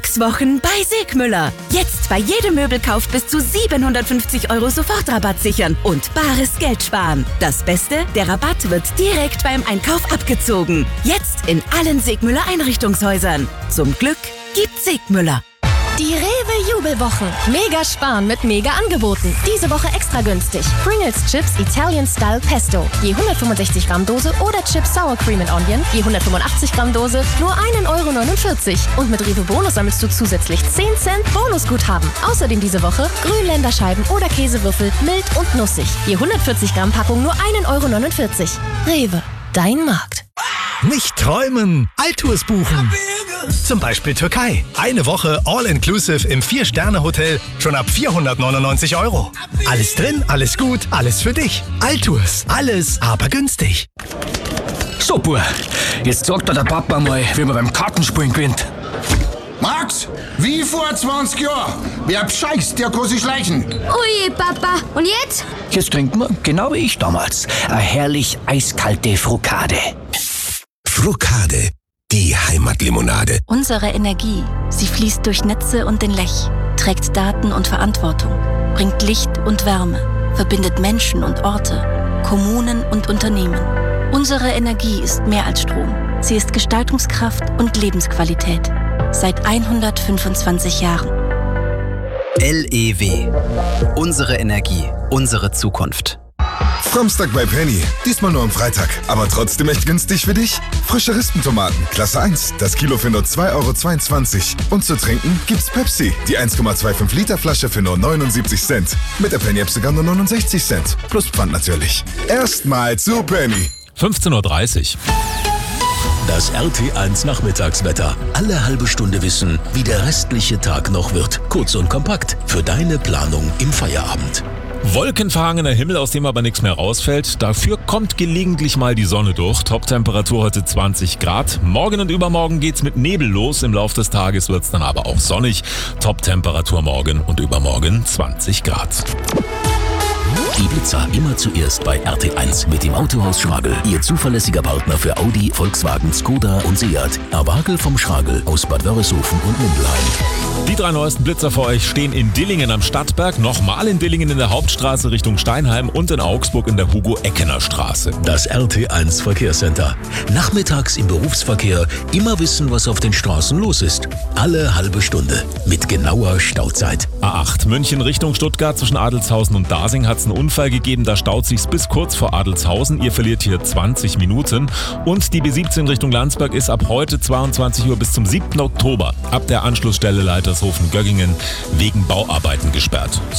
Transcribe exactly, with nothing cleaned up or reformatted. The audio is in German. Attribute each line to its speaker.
Speaker 1: Glückswochen bei Segmüller. Jetzt bei jedem Möbelkauf bis zu siebenhundertfünfzig Euro Sofortrabatt sichern und bares Geld sparen. Das Beste, der Rabatt wird direkt beim Einkauf abgezogen. Jetzt in allen Segmüller Einrichtungshäusern. Zum Glück gibt Segmüller.
Speaker 2: Die Rewe-Jubelwochen. Mega sparen mit mega Angeboten. Diese Woche extra günstig. Pringles Chips Italian Style Pesto. Je hundertfünfundsechzig Gramm Dose oder Chips Sour Cream and Onion. Je hundertfünfundachtzig Gramm Dose. Nur ein Euro neunundvierzig. Und mit Rewe Bonus sammelst du zusätzlich zehn Cent Bonusguthaben. Außerdem diese Woche Grünländerscheiben oder Käsewürfel mild und nussig. Je hundertvierzig Gramm Packung nur ein Euro neunundvierzig. Rewe, dein Markt.
Speaker 3: Nicht träumen, Altours buchen. Zum Beispiel Türkei. Eine Woche All-Inclusive im Vier-Sterne-Hotel schon ab vierhundertneunundneunzig Euro. Alles drin, alles gut, alles für dich. Altours, alles aber günstig.
Speaker 4: So, Bub, jetzt sagt dir der Papa mal, wie man beim Kartenspielen gewinnt.
Speaker 5: Max, wie vor zwanzig Jahren. Wer bescheißt, der kann sich schleichen.
Speaker 6: Ui, Papa. Und jetzt?
Speaker 4: Jetzt trinken wir, genau wie ich damals, eine herrlich eiskalte Frukade.
Speaker 7: Frukade, die Heimatlimonade.
Speaker 8: Unsere Energie, sie fließt durch Netze und den Lech, trägt Daten und Verantwortung, bringt Licht und Wärme, verbindet Menschen und Orte, Kommunen und Unternehmen. Unsere Energie ist mehr als Strom. Sie ist Gestaltungskraft und Lebensqualität. Seit hundertfünfundzwanzig Jahren.
Speaker 9: L E W. Unsere Energie, unsere Zukunft.
Speaker 10: Samstag bei Penny. Diesmal nur am Freitag. Aber trotzdem echt günstig für dich. Frische Rispentomaten, Klasse eins. Das Kilo für nur zwei Euro zweiundzwanzig. Und zu trinken gibt's Pepsi. Die eins Komma fünfundzwanzig Liter Flasche für nur neunundsiebzig Cent. Mit der Penny-App sogar nur neunundsechzig Cent. Plus Pfand natürlich. Erstmal zu Penny.
Speaker 11: fünfzehn Uhr dreißig.
Speaker 7: Das R T eins Nachmittagswetter. Alle halbe Stunde wissen, wie der restliche Tag noch wird. Kurz und kompakt für deine Planung im Feierabend.
Speaker 11: Wolkenverhangener Himmel, aus dem aber nichts mehr rausfällt. Dafür kommt gelegentlich mal die Sonne durch. Toptemperatur heute zwanzig Grad. Morgen und übermorgen geht's mit Nebel los. Im Laufe des Tages wird's dann aber auch sonnig. Toptemperatur morgen und übermorgen zwanzig Grad.
Speaker 7: Die Blitzer immer zuerst bei R T eins mit dem Autohaus Schragel. Ihr zuverlässiger Partner für Audi, Volkswagen, Skoda und Seat. Awagel vom Schragel aus Bad Wörishofen und Mindelheim.
Speaker 11: Die drei neuesten Blitzer für euch stehen in Dillingen am Stadtberg, nochmal in Dillingen in der Hauptstraße Richtung Steinheim und in Augsburg in der Hugo-Eckener-Straße.
Speaker 7: Das R T eins Verkehrscenter. Nachmittags im Berufsverkehr immer wissen, was auf den Straßen los ist. Alle halbe Stunde mit genauer Stauzeit.
Speaker 11: A acht München Richtung Stuttgart zwischen Adelshausen und Dasing hat's einen Unfall gegeben. Da staut sich's bis kurz vor Adelshausen. Ihr verliert hier zwanzig Minuten. Und die B siebzehn Richtung Landsberg ist ab heute zweiundzwanzig Uhr bis zum siebten Oktober ab der Anschlussstelle Leitershofen-Göggingen wegen Bauarbeiten gesperrt.